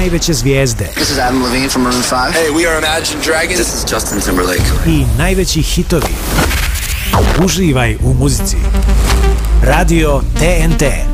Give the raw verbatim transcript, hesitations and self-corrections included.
najveće zvijezde. This is Adam Levine from Maroon five. Hey, we are Imagine Dragons. This is Justin Timberlake. I najveći hitovi. Uživaj u muzici. Radio T N T.